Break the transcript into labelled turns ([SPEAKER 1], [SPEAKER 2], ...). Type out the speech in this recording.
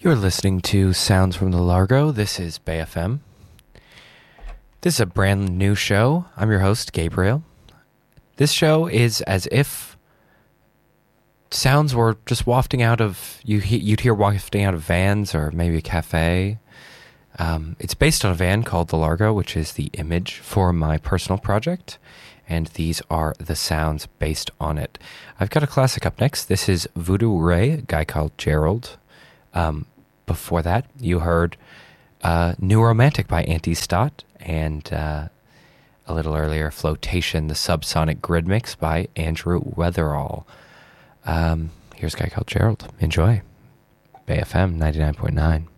[SPEAKER 1] You're listening to Sounds from the Largo. This is Bay FM. This is a brand new show. I'm your host, Gabriel. This show is as if sounds were just wafting out of, you'd hear wafting out of vans or maybe a cafe. It's based on a van called the Largo, which is the image for my personal project. And these are the sounds based on it. I've got a classic up next. This is Voodoo Ray, a guy called Gerald. Before that, you heard New Romantic by Anti-Stott, and a little earlier, Flotation, the Subsonic Grid Mix by Andrew Weatherall. Here's a guy called Gerald. Enjoy. Bay FM 99.9.